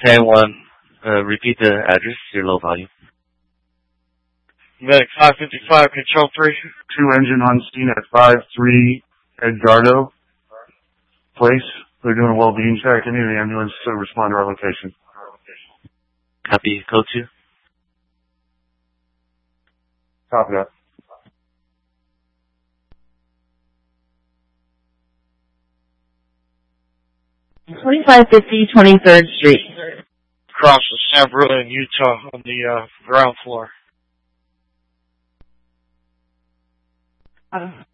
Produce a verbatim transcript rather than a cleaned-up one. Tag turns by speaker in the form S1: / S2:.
S1: ten one. Uh, repeat the address. You're low volume.
S2: Medic five fifty-five, control three.
S3: Two engine on scene at five three Edgardo Place. They're doing a well-being check. Any of the ambulance to respond to our location.
S1: Copy. Code two.
S3: Copy that.
S4: twenty-five fifty twenty-third Street.
S2: Across the San Bruno in Utah on the uh, ground floor.
S4: Uh,